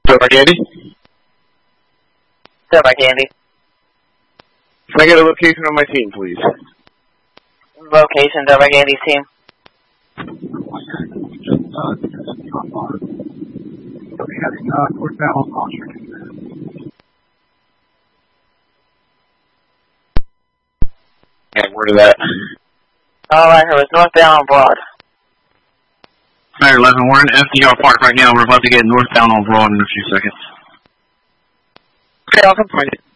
Silver Candy? Silver Candy. Can I get a location on my team, please? Location, Silver Candy's team. Okay, word of that. All I heard was northbound on Broad. Fire 11, we're in FDR Park right now. We're about to get northbound on Broad in a few seconds. Okay, I'll come find it.